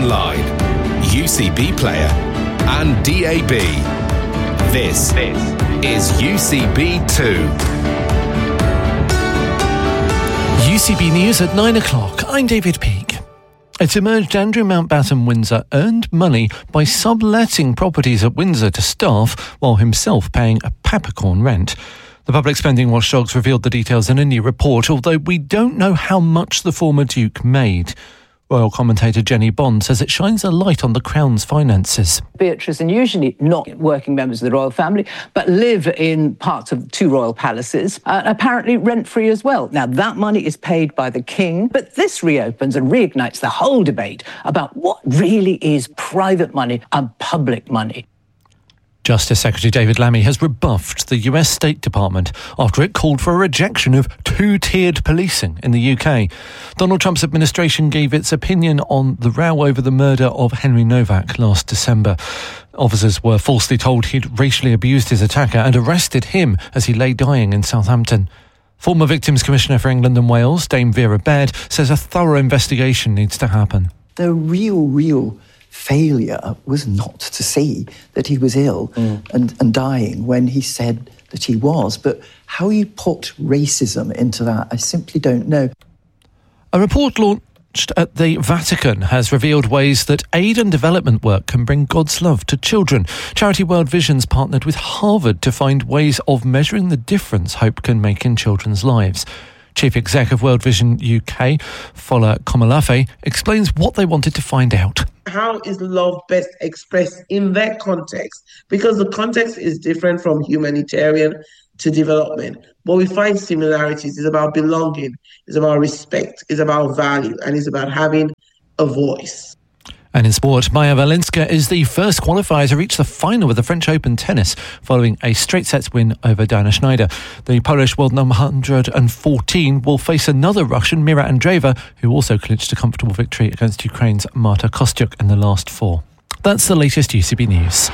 online, UCB Player and DAB. This is UCB2. UCB News at 9 o'clock. I'm David Peake. It's emerged Andrew Mountbatten Windsor earned money by subletting properties at Windsor to staff while himself paying a peppercorn rent. The public spending watchdogs revealed the details in a new report, although we don't know how much the former Duke made. Royal commentator Jenny Bond says it shines a light on the Crown's finances. Beatrice, and usually not working members of the royal family, but live in parts of two royal palaces, apparently rent-free as well. Now, that money is paid by the King, but this reopens and reignites the whole debate about what really is private money and public money. Justice Secretary David Lammy has rebuffed the US State Department after it called for a rejection of two-tiered policing in the UK. Donald Trump's administration gave its opinion on the row over the murder of Henry Novak last December. Officers were falsely told he'd racially abused his attacker and arrested him as he lay dying in Southampton. Former Victims Commissioner for England and Wales, Dame Vera Baird, says a thorough investigation needs to happen. The real failure was not to see that he was ill and dying when he said that he was. But how you put racism into that, I simply don't know. A report launched at the Vatican has revealed ways that aid and development work can bring God's love to children. Charity World Vision's partnered with Harvard to find ways of measuring the difference hope can make in children's lives. Chief Exec of World Vision UK, Fola Komolafe, explains what they wanted to find out. How is love best expressed in that context? Because the context is different from humanitarian to development. But we find similarities. It's about belonging, it's about respect, it's about value, and it's about having a voice. And in sport, Maja Valinska is the first qualifier to reach the final of the French Open tennis following a straight sets win over Dana Schneider. The Polish world number 114 will face another Russian, Mira Andreeva, who also clinched a comfortable victory against Ukraine's Marta Kostyuk in the last four. That's the latest UCB News.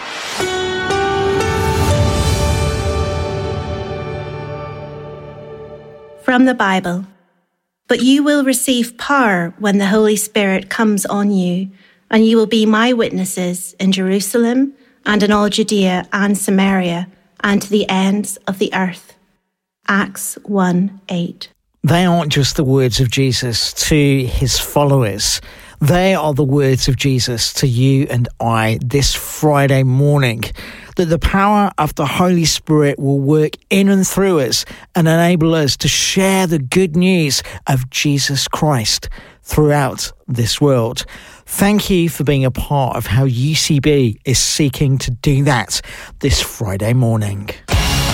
From the Bible. But you will receive power when the Holy Spirit comes on you, and you will be my witnesses in Jerusalem and in all Judea and Samaria and to the ends of the earth. Acts 1:8. They aren't just the words of Jesus to his followers. They are the words of Jesus to you and I this Friday morning. That the power of the Holy Spirit will work in and through us and enable us to share the good news of Jesus Christ throughout this world. Thank you for being a part of how UCB is seeking to do that this Friday morning.